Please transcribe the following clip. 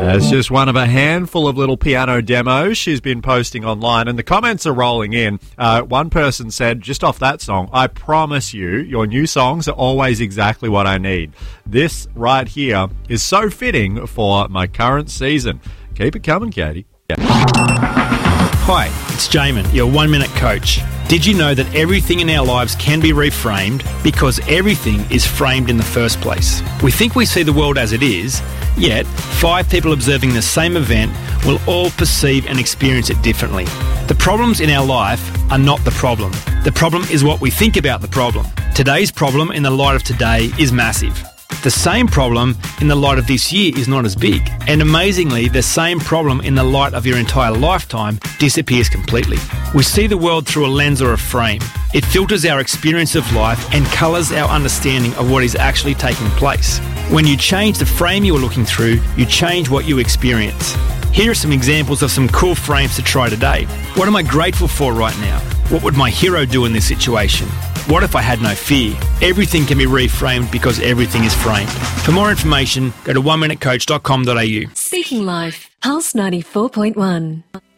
It's just one of a handful of little piano demos she's been posting online, and the comments are rolling in. One person said, just off that song, I promise you, your new songs are always exactly what I need. This right here is so fitting for my current season. Keep it coming, Katie. Hi, it's Jamin, your 1 Minute Coach. Did you know that everything in our lives can be reframed because everything is framed in the first place? We think we see the world as it is, yet 5 people observing the same event will all perceive and experience it differently. The problems in our life are not the problem. The problem is what we think about the problem. Today's problem in the light of today is massive. The same problem in the light of this year is not as big. And amazingly, the same problem in the light of your entire lifetime disappears completely. We see the world through a lens or a frame. It filters our experience of life and colours our understanding of what is actually taking place. When you change the frame you are looking through, you change what you experience. Here are some examples of some cool frames to try today. What am I grateful for right now? What would my hero do in this situation? What if I had no fear? Everything can be reframed because everything is framed. For more information, go to oneminutecoach.com.au. Speaking Life, Pulse 94.1.